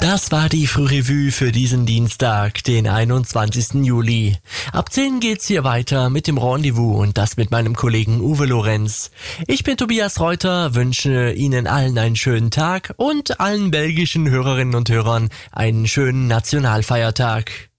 Das war die Frührevue für diesen Dienstag, den 21. Juli. Ab 10 geht's hier weiter mit dem Rendezvous und das mit meinem Kollegen Uwe Lorenz. Ich bin Tobias Reuter, wünsche Ihnen allen einen schönen Tag und allen belgischen Hörerinnen und Hörern einen schönen Nationalfeiertag.